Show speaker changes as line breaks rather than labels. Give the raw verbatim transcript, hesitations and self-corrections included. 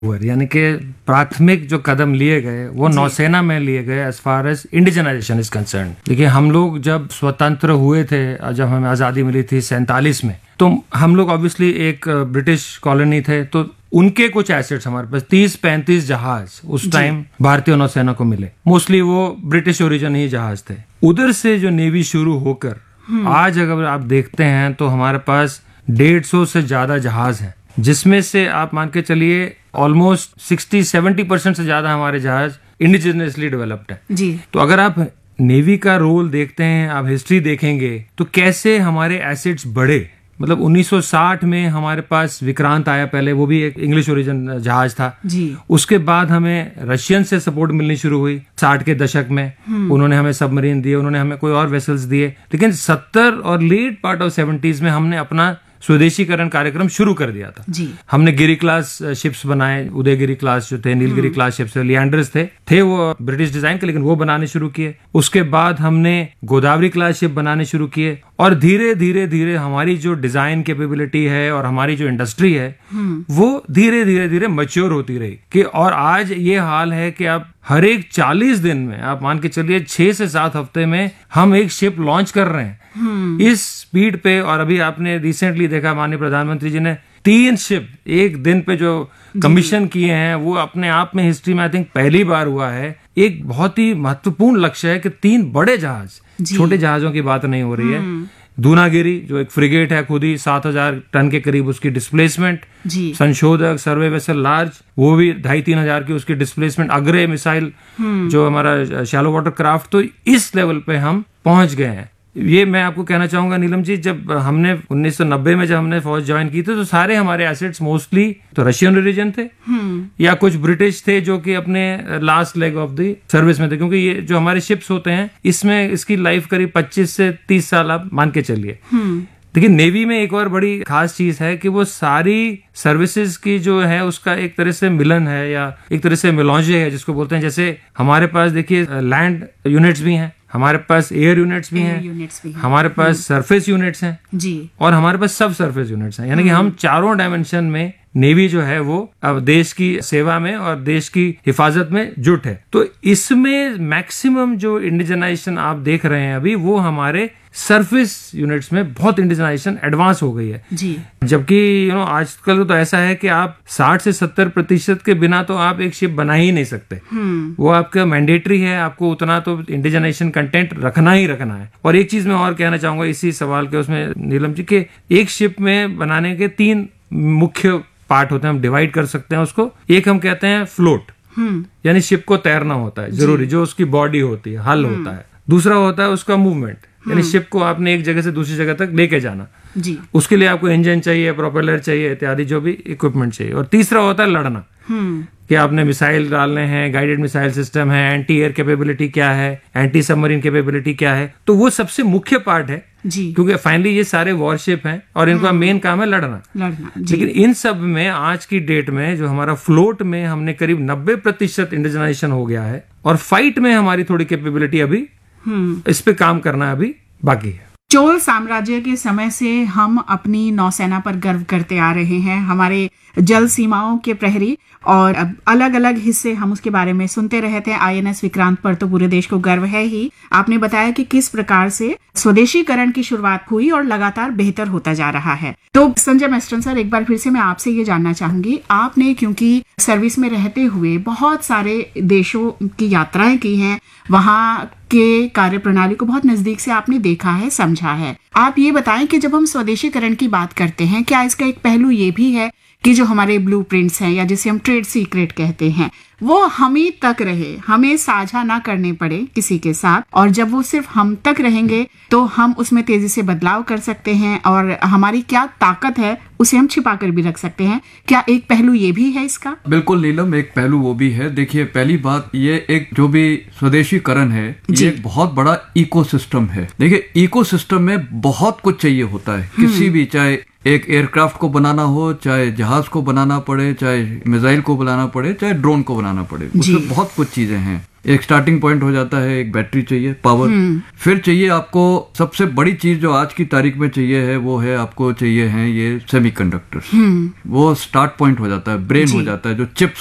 यानी कि प्राथमिक जो कदम लिए गए वो नौसेना में लिए गए as far as indigenisation is concern. देखिए, हम लोग जब स्वतंत्र हुए थे, जब हमें आज़ादी मिली थी सैंतालीस में, तो हम लोग ऑब्वियसली एक ब्रिटिश कॉलोनी थे, तो उनके कुछ एसेट्स हमारे पास तीस पैंतीस जहाज उस टाइम भारतीय नौसेना को मिले। मोस्टली वो ब्रिटिश ओरिजिन ही जहाज थे। उधर से जो नेवी शुरू होकर आज अगर आप देखते हैं तो हमारे पास डेढ़ सौ से ज्यादा जहाज हैं, जिसमें से आप मान के चलिए ऑलमोस्ट सिक्सटी सेवेंटी परसेंट से ज्यादा हमारे जहाज इंडिजिनियसली डेवलप्ड है जी। तो अगर आप नेवी का रोल देखते हैं, आप हिस्ट्री देखेंगे तो कैसे हमारे एसेट्स बढ़े। मतलब उन्नीस सौ साठ में हमारे पास विक्रांत आया, पहले वो भी एक इंग्लिश ओरिजिन जहाज था जी। उसके बाद हमें रशियन से सपोर्ट मिलनी शुरू हुई साठ के दशक में। उन्होंने हमें सबमरीन दिए, उन्होंने हमें कोई और वेसल्स दिए, लेकिन सत्तर और लेट पार्ट ऑफ सेवेंटीज में हमने अपना स्वदेशीकरण कार्यक्रम शुरू कर दिया था जी। हमने गिरी क्लास शिप्स बनाए, उदयगिरी क्लास जो थे, नीलगिरी क्लास शिप्स, लिएंडर्स थे थे वो ब्रिटिश डिजाइन के, लेकिन वो बनाने शुरू किए। उसके बाद हमने गोदावरी क्लास शिप बनाने शुरू किए, और धीरे धीरे धीरे हमारी जो डिजाइन कैपेबिलिटी है और हमारी जो इंडस्ट्री है वो धीरे धीरे धीरे मैच्योर होती रही कि और आज ये हाल है कि आप हर एक चालीस दिन में, आप मान के चलिए छह से सात हफ्ते में हम एक शिप लॉन्च कर रहे हैं इस स्पीड पे। और अभी आपने रिसेंटली देखा माननीय प्रधानमंत्री जी ने तीन शिप एक दिन पे जो कमीशन किए हैं, वो अपने आप में हिस्ट्री में आई थिंक पहली बार हुआ है। एक बहुत ही महत्वपूर्ण लक्ष्य है कि तीन बड़े जहाज, छोटे जहाजों की बात नहीं हो रही है। दूनागिरी जो एक फ्रिगेट है, खुद ही सात हजार टन के करीब उसकी डिस्प्लेसमेंट, संशोधक सर्वे वेसल लार्ज वो भी ढाई तीन हजार की उसकी डिस्प्लेसमेंट, अग्रे मिसाइल जो हमारा शैलो वाटर क्राफ्ट, तो इस लेवल पे हम पहुंच गए हैं। ये मैं आपको कहना चाहूंगा नीलम जी, जब हमने उन्नीस सौ नब्बे में जब हमने फौज ज्वाइन की थी तो सारे हमारे एसेट्स मोस्टली तो रशियन ओरिजिन थे या कुछ ब्रिटिश थे जो कि अपने last leg of the service में थे, क्योंकि ये जो हमारे शिप्स होते हैं इसमें इसकी लाइफ करीब पच्चीस से तीस साल आप मान के चलिए। लेकिन नेवी में एक और बड़ी खास चीज है कि वो सारी सर्विसेज की जो है उसका एक तरह से मिलन है या एक तरह से मिलौंजे है जिसको बोलते हैं। जैसे हमारे पास देखिए लैंड यूनिट्स भी हैं, हमारे पास एयर यूनिट्स भी हैं, हमारे पास सरफेस यूनिट्स हैं जी, और हमारे पास सब सरफेस यूनिट्स हैं। यानी कि हम चारों डायमेंशन में नेवी जो है वो अब देश की सेवा में और देश की हिफाजत में जुट है। तो इसमें मैक्सिमम जो इंडिजनाइजेशन आप देख रहे हैं अभी, वो हमारे सरफेस यूनिट्स में बहुत इंडिजनाइजेशन एडवांस हो गई है जी। जबकि यू नो आजकल तो ऐसा है कि आप साठ से सत्तर प्रतिशत के बिना तो आप एक शिप बना ही नहीं सकते। वो आपका मैंडेटरी है, आपको उतना तो इंडिजनाइजेशन कंटेंट रखना ही रखना है। और एक चीज मैं और कहना चाहूंगा इसी सवाल के उसमें नीलम जी, के एक शिप में बनाने के तीन मुख्य पार्ट होते हैं, हम डिवाइड कर सकते हैं उसको। एक हम कहते हैं फ्लोट, यानी शिप को तैरना होता है जरूरी, जो उसकी बॉडी होती है, हल होता है। दूसरा होता है उसका मूवमेंट, यानी शिप को आपने एक जगह से दूसरी जगह तक लेके जाना जी। उसके लिए आपको इंजन चाहिए, प्रोपेलर चाहिए, इत्यादि जो भी इक्विपमेंट चाहिए। और तीसरा होता है लड़ना, कि आपने मिसाइल डालने हैं, गाइडेड मिसाइल सिस्टम है, एंटी एयर कैपेबिलिटी क्या है, एंटी सबमरीन कैपेबिलिटी क्या है, तो वो सबसे मुख्य पार्ट है जी। क्योंकि फाइनली ये सारे वॉरशिप हैं और इनका मेन काम है लड़ना लड़ना जी। लेकिन इन सब में आज की डेट में जो हमारा फ्लोट में हमने करीब नब्बे प्रतिशत इंडिजनाइजेशन हो गया है, और फाइट में हमारी थोड़ी कैपेबिलिटी अभी इस पे काम करना अभी बाकी है।
चोल साम्राज्य के समय से हम अपनी नौसेना पर गर्व करते आ रहे हैं, हमारे जल सीमाओं के प्रहरी, और अलग अलग हिस्से हम उसके बारे में सुनते रहते हैं। आईएनएस विक्रांत पर तो पूरे देश को गर्व है ही। आपने बताया कि किस प्रकार से स्वदेशीकरण की शुरुआत हुई और लगातार बेहतर होता जा रहा है। तो संजय मेस्टन सर, एक बार फिर से मैं आपसे ये जानना चाहूंगी, आपने क्योंकि सर्विस में रहते हुए बहुत सारे देशों की यात्राएं की हैं, वहां के कार्य प्रणाली को बहुत नजदीक से आपने देखा है, समझा है। आप ये बताएं कि जब हम स्वदेशीकरण की बात करते हैं, क्या इसका एक पहलू ये भी है कि जो हमारे ब्लूप्रिंट्स हैं या जिसे हम ट्रेड सीक्रेट कहते हैं, वो हम ही तक रहे, हमें साझा ना करने पड़े किसी के साथ, और जब वो सिर्फ हम तक रहेंगे तो हम उसमें तेजी से बदलाव कर सकते हैं और हमारी क्या ताकत है उसे हम छिपा कर भी रख सकते हैं। क्या एक पहलू ये भी है इसका?
बिल्कुल नीलम, एक पहलू वो भी है। देखिए, पहली बात ये एक जो भी स्वदेशीकरण है ये एक बहुत बड़ा इकोसिस्टम है। देखिए, इकोसिस्टम में बहुत कुछ चाहिए होता है, किसी भी, चाहे एक एयरक्राफ्ट को बनाना हो, चाहे जहाज को बनाना पड़े, चाहे मिसाइल को बनाना पड़े, चाहे ड्रोन को बनाना पड़े, उसमें बहुत कुछ चीजें हैं। एक स्टार्टिंग पॉइंट हो जाता है, एक बैटरी चाहिए, पावर। फिर चाहिए आपको सबसे बड़ी चीज जो आज की तारीख में चाहिए है, वो है आपको चाहिए है ये सेमीकंडक्टर्स। वो स्टार्ट पॉइंट हो जाता है, ब्रेन हो जाता है, जो चिप्स